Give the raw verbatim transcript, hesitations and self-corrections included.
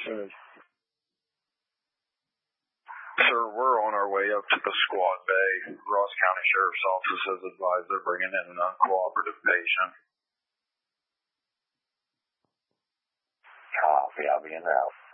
Uh, Sir, we're on our way up to the squad bay. Ross County Sheriff's Office has advised they're bringing in an uncooperative patient. Copy, I'll be in route.